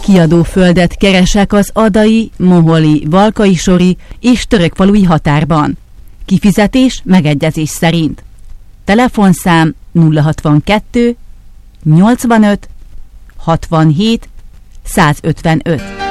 Kiadóföldet keresek az adai, moholi, valkaisori és törökfalui határban. Kifizetés megegyezés szerint. Telefonszám 062 85 67 155.